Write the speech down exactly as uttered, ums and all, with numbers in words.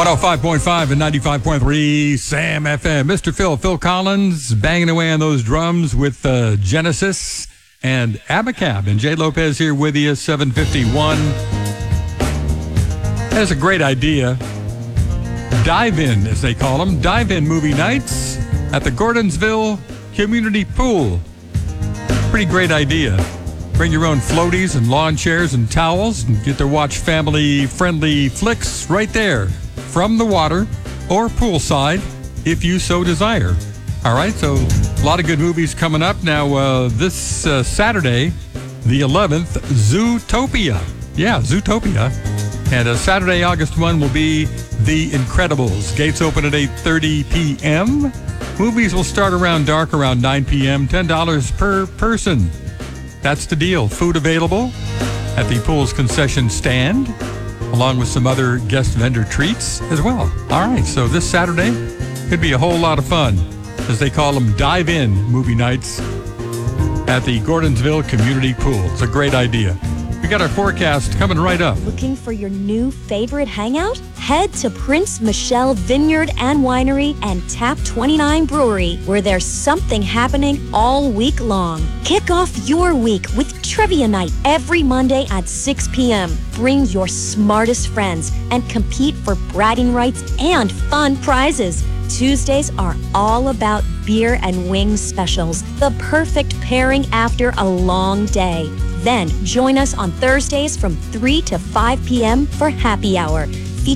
one oh five point five and ninety-five point three Sam F M. Mister Phil, Phil Collins, banging away on those drums with uh, Genesis and Abacab. And Jay Lopez here with you, seven fifty-one. That's a great idea. Dive-in, as they call them. Dive-in movie nights at the Gordonsville Community Pool. Pretty great idea. Bring your own floaties and lawn chairs and towels and get to watch family-friendly flicks right there from the water or poolside if you so desire. All right, so a lot of good movies coming up. Now, uh, this uh, Saturday, the eleventh, Zootopia. Yeah, Zootopia. And uh, Saturday, August first will be The Incredibles. Gates open at eight thirty p.m. Movies will start around dark, around nine p.m., ten dollars per person. That's the deal. Food available at the pool's concession stand, along with some other guest vendor treats as well. All right, so this Saturday could be a whole lot of fun, as they call them dive-in movie nights at the Gordonsville Community Pool. It's a great idea. We got our forecast coming right up. Looking for your new favorite hangout? Head to Prince Michelle Vineyard and Winery and Tap twenty-nine Brewery, where there's something happening all week long. Kick off your week with Trivia Night every Monday at six p.m. Bring your smartest friends and compete for bragging rights and fun prizes. Tuesdays are all about beer and wings specials, the perfect pairing after a long day. Then join us on Thursdays from three to five p.m. for happy hour.